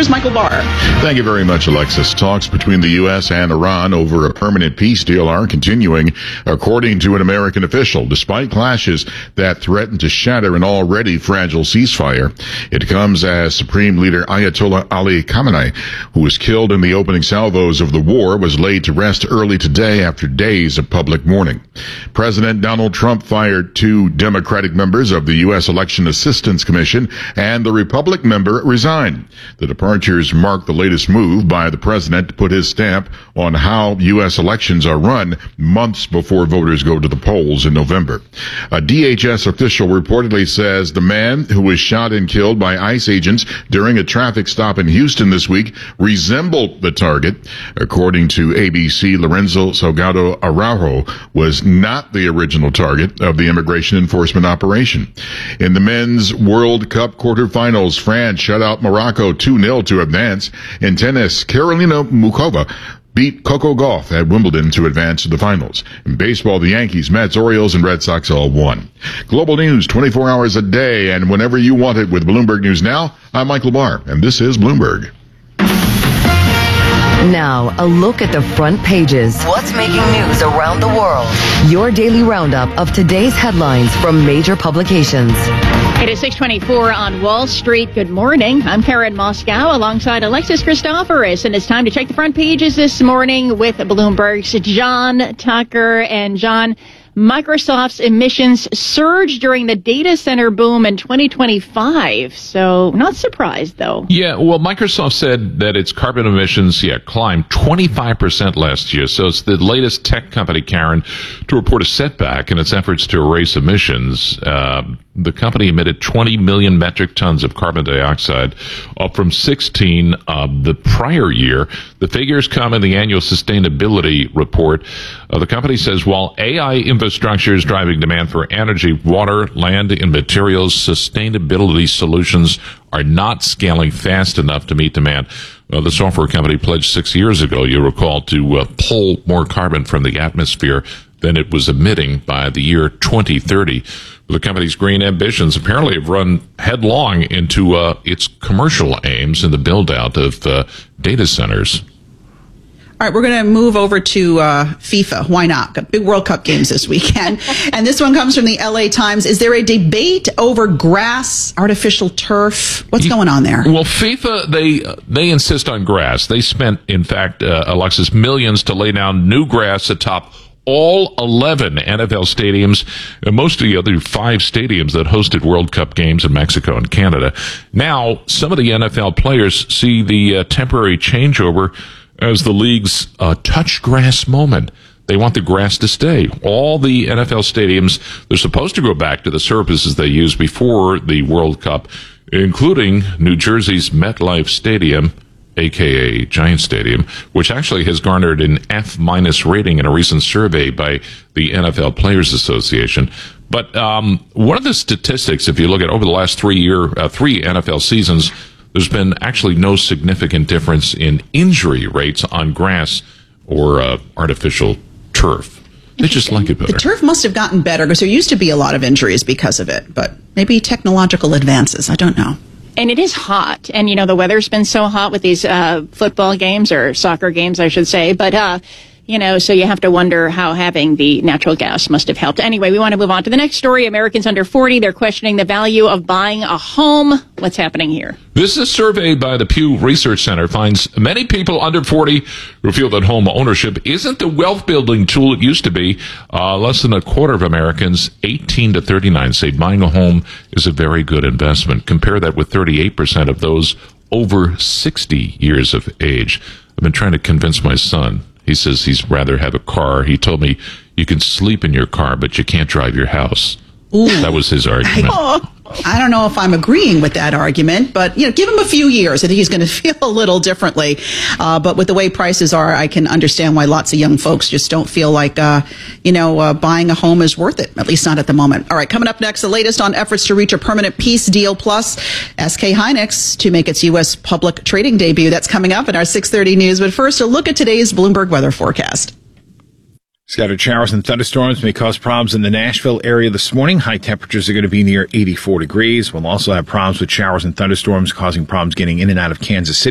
Here's Michael Barr. Thank you very much, Alexis. Talks between the U.S. and Iran over a permanent peace deal are continuing, according to an American official, despite clashes that threaten to shatter an already fragile ceasefire. It comes as Supreme Leader Ayatollah Ali Khamenei, who was killed in the opening salvos of the war, was laid to rest early today after days of public mourning. President Donald Trump fired 2 Democratic members of the U.S. Election Assistance Commission, and the Republican member resigned. The departures mark the latest move by the president to put his stamp on how U.S. elections are run months before voters go to the polls in November. A DHS official reportedly says the man who was shot and killed by ICE agents during a traffic stop in Houston this week resembled the target. According to ABC, Lorenzo Salgado Araujo was not the original target of the immigration enforcement operation. In the men's World Cup quarterfinals, France shut out Morocco 2-0 to advance. In tennis, Karolina Muchova beat Coco Gauff at Wimbledon to advance to the finals. In baseball, the Yankees, Mets, Orioles, and Red Sox all won. Global news 24 hours a day and whenever you want it with Bloomberg News Now. I'm Michael Barr, and this is Bloomberg. Now, a look at the front pages. What's making news around the world? Your daily roundup of today's headlines from major publications. It is 6:24 on Wall Street. Good morning. I'm Karen Moscow alongside Alexis Christoforous, and it's time to check the front pages this morning with Bloomberg's John Tucker. And John, Microsoft's emissions surged during the data center boom in 2025. So not surprised, though. Yeah, well, Microsoft said that its carbon emissions, climbed 25% last year. So it's the latest tech company, Karen, to report a setback in its efforts to erase emissions. The company emitted 20 million metric tons of carbon dioxide, up from 16 the prior year. The figures come in the annual sustainability report. The company says while AI infrastructure is driving demand for energy, water, land, and materials, sustainability solutions are not scaling fast enough to meet demand. The software company pledged 6 years ago, you recall, to pull more carbon from the atmosphere than it was emitting by the year 2030. The company's green ambitions apparently have run headlong into its commercial aims in the build-out of data centers. All right, we're going to move over to FIFA. Why not? Got big World Cup games this weekend. And this one comes from the LA Times. Is there a debate over grass, artificial turf? What's going on there? Well, FIFA, they insist on grass. They spent, in fact, Alexis, millions to lay down new grass atop all 11 NFL stadiums and most of the other 5 stadiums that hosted World Cup games in Mexico and Canada. Now, some of the NFL players see the temporary changeover as the league's touch grass moment. They want the grass to stay. All the NFL stadiums, they're supposed to go back to the surfaces they used before the World Cup, including New Jersey's MetLife Stadium, a.k.a. Giant Stadium, which actually has garnered an F- rating in a recent survey by the NFL Players Association. But one of the statistics, if you look at over the last 3 NFL seasons, there's been actually no significant difference in injury rates on grass or artificial turf. They just like it better. The turf must have gotten better because there used to be a lot of injuries because of it, but maybe technological advances. I don't know. And it is hot. And, the weather's been so hot with these football games, or soccer games, I should say. But, so you have to wonder how having the natural gas must have helped. Anyway, we want to move on to the next story. Americans under 40, they're questioning the value of buying a home. What's happening here? This is a survey by the Pew Research Center finds many people under 40 who feel that home ownership isn't the wealth-building tool it used to be. Less than a quarter of Americans, 18 to 39, say buying a home is a very good investment. Compare that with 38% of those over 60 years of age. I've been trying to convince my son. He says he'd rather have a car. He told me you can sleep in your car, but you can't drive your house. Ooh. That was his argument. I don't know if I'm agreeing with that argument, but give him a few years. I think he's going to feel a little differently. But with the way prices are, I can understand why lots of young folks just don't feel like, buying a home is worth it, at least not at the moment. All right, coming up next, the latest on efforts to reach a permanent peace deal, plus SK Hynix to make its U.S. public trading debut. That's coming up in our 6:30 news. But first, a look at today's Bloomberg weather forecast. Scattered showers and thunderstorms may cause problems in the Nashville area this morning. High temperatures are going to be near 84 degrees. We'll also have problems with showers and thunderstorms causing problems getting in and out of Kansas City.